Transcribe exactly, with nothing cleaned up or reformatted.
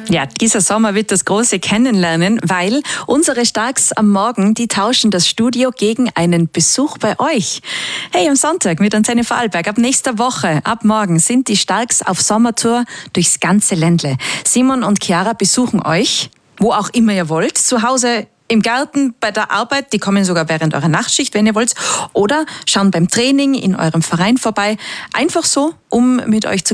Ja, dieser Sommer wird das große Kennenlernen, weil unsere Starks am Morgen, die tauschen das Studio gegen einen Besuch bei euch. Hey, am Sonntag mit Antenne Vorarlberg, ab nächster Woche, ab morgen sind die Starks auf Sommertour durchs ganze Ländle. Simon und Chiara besuchen euch, wo auch immer ihr wollt, zu Hause im Garten, bei der Arbeit, die kommen sogar während eurer Nachtschicht, wenn ihr wollt, oder schauen beim Training in eurem Verein vorbei, einfach so, um mit euch zu